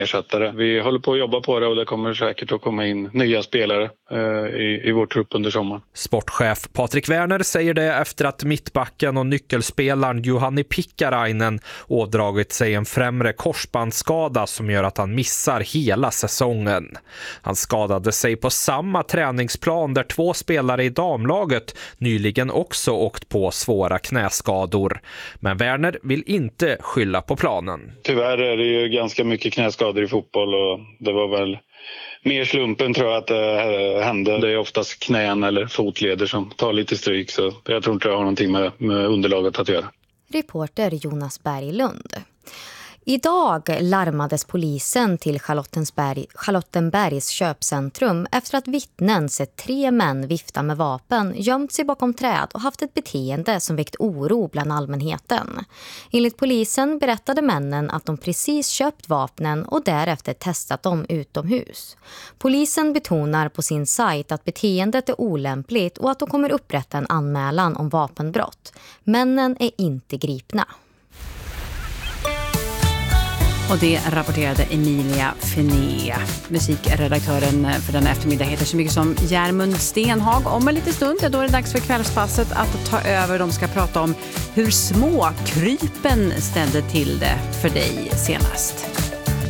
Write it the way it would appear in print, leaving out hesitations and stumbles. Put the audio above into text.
ersättare. Vi håller på att jobba på det och det kommer säkert att komma in nya spelare i vår trupp under sommaren. Sportchef Patrik Werner säger det efter att mittbacken och nyckelspelaren Juhani Pikkarainen ådragit sig en främre korsbandsskada som gör att han missar hela säsongen. Han skadade sig på samma träningsplan där 2 spelare i damlaget nyligen också åkt på svåra knäskador. Men Werner vill inte skylla på planen. Tyvärr är det ju ganska mycket knäskador i fotboll och det var väl mer slumpen tror jag att det hände. Det är oftast knän eller fotleder som tar lite stryk så jag tror inte det har någonting med underlaget att göra. Reporter Jonas Berglund. Idag larmades polisen till Charlottenbergs köpcentrum efter att vittnen sett 3 män vifta med vapen, gömt sig bakom träd och haft ett beteende som väckt oro bland allmänheten. Enligt polisen berättade männen att de precis köpt vapnen och därefter testat dem utomhus. Polisen betonar på sin sajt att beteendet är olämpligt och att de kommer upprätta en anmälan om vapenbrott. Männen är inte gripna. Och det rapporterade Emilia Finé. Musikredaktören för den eftermiddag heter så mycket som Järmund Stenhag. Om en liten stund då är det dags för kvällspasset att ta över. De ska prata om hur små krypen ställde till det för dig senast.